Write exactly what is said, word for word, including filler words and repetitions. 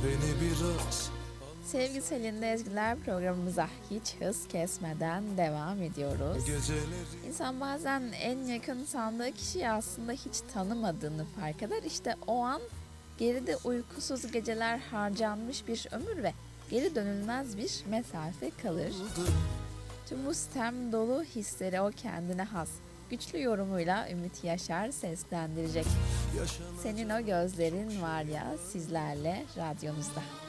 beni biraz. Sevgili Selin'de Ezgiler programımıza hiç hız kesmeden devam ediyoruz. Geceleri İnsan bazen en yakın sandığı kişiyi aslında hiç tanımadığını fark eder. İşte o an geride uykusuz geceler, harcanmış bir ömür ve geri dönülmez bir mesafe kalır. oldu. Tüm bu sitem dolu hisleri o kendine has, güçlü yorumuyla Ümit Yaşar seslendirecek. Yaşanan Senin o gözlerin var ya sizlerle radyonuzda.